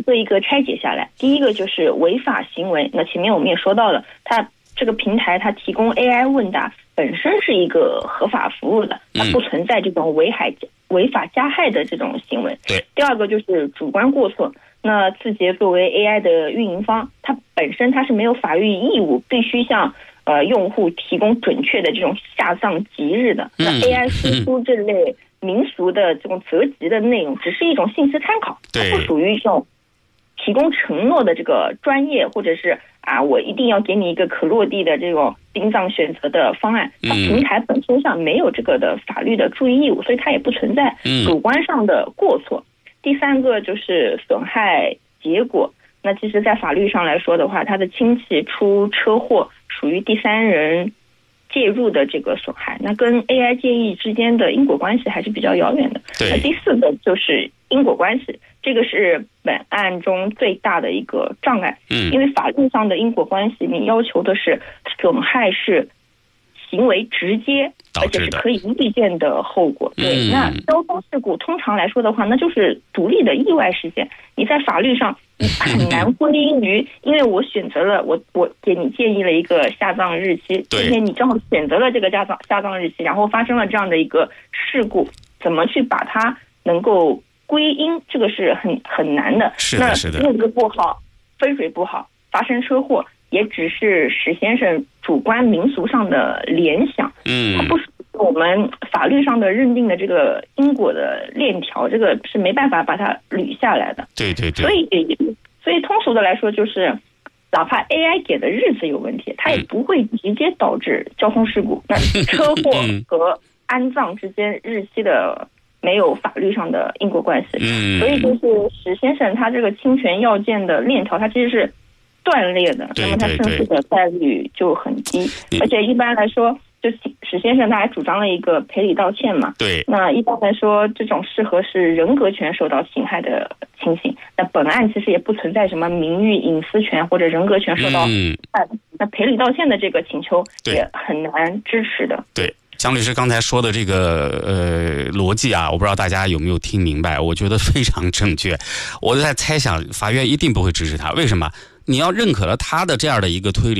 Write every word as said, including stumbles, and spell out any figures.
做一个拆解下来。第一个就是违法行为，那前面我们也说到了，它这个平台它提供 A I 问答本身是一个合法服务的，它不存在这种违害违法加害的这种行为。 对。 第二个就是主观过错，那字节作为 A I 的运营方，它本身它是没有法律义务必须向呃用户提供准确的这种下葬吉日的。那 A I 输出这类民俗的这种择吉的内容，只是一种信息参考，它不属于这种提供承诺的这个专业，或者是啊，我一定要给你一个可落地的这种殡葬选择的方案。它平台本身上没有这个的法律的注意义务，所以它也不存在主观上的过错。第三个就是损害结果。那其实在法律上来说的话，他的亲戚出车祸属于第三人介入的这个损害，那跟 A I 建议之间的因果关系还是比较遥远的。那第四个就是因果关系，这个是本案中最大的一个障碍。嗯，因为法律上的因果关系，你要求的是损害是行为直接而且是可以预见的后果。对，那交通事故通常来说的话，那就是独立的意外事件，你在法律上你很难归因于，因为我选择了我我给你建议了一个下葬日期，今天你正好选择了这个下葬下葬日期，然后发生了这样的一个事故，怎么去把它能够归因，这个是很很难的。 是的，是的。 那路子不好，风水不好，发生车祸，也只是史先生主观民俗上的联想，嗯，它不是我们法律上的认定的这个因果的链条，这个是没办法把它捋下来的。 对对对。 所以，所以通俗的来说，就是哪怕 A I 给的日子有问题，它也不会直接导致交通事故。那车祸和安葬之间日期的没有法律上的因果关系，嗯，所以就是史先生他这个侵权要件的链条，它其实是断裂的，那么他胜诉的概率就很低。而且一般来说，就史先生他还主张了一个赔礼道歉嘛， 对。那一般来说，这种适合是人格权受到侵害的情形。那本案其实也不存在什么名誉隐私权或者人格权受到侵害的，那赔礼道歉的这个请求也很难支持的。 对。江律师刚才说的这个呃逻辑啊，我不知道大家有没有听明白，我觉得非常正确。我在猜想法院一定不会支持他，为什么？你要认可了他的这样的一个推理，